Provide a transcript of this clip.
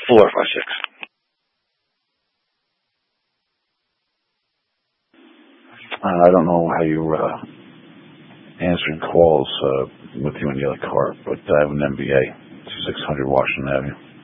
456. I don't know how you answering calls with you in the other car, but I have an MBA, 600 Washington Avenue.